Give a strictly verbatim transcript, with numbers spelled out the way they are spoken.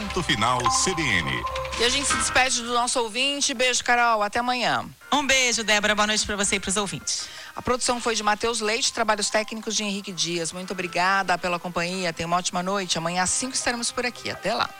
Ponto Final C B N. E a gente se despede do nosso ouvinte. Beijo, Carol. Até amanhã. Um beijo, Débora. Boa noite para você e para os ouvintes. A produção foi de Matheus Leite, trabalhos técnicos de Henrique Dias. Muito obrigada pela companhia. Tenha uma ótima noite. Amanhã às cinco estaremos por aqui. Até lá.